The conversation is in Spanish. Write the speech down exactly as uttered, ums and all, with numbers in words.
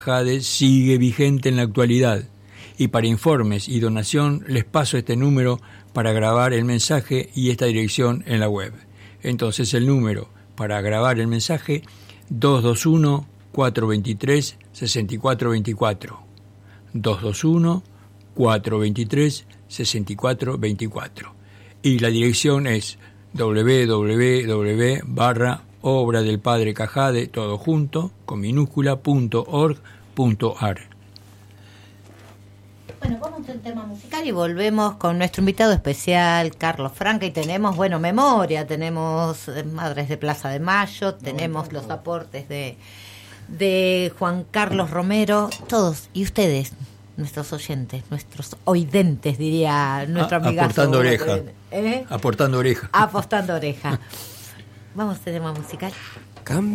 Jade sigue vigente en la actualidad. Y para informes y donación les paso este número para grabar el mensaje y esta dirección en la web. Entonces el número para grabar el mensaje dos dos uno, cuatro dos tres, seis cuatro dos cuatro. dos dos uno, cuatro dos tres, seis cuatro dos cuatro. Y la dirección es doble u doble u doble u barra obra del Padre Cajade, todo junto, con minúscula, punto org punto ar. Bueno, vamos al tema musical y volvemos con nuestro invitado especial, Carlos Franca, y tenemos, bueno, memoria, tenemos Madres de Plaza de Mayo, tenemos los aportes de, de Juan Carlos Romero, todos, y ustedes, nuestros oyentes, nuestros oidentes, diría nuestro amigazo. Aportando oreja. ¿Eh? Aportando oreja. Apostando oreja. Vamos al tema musical.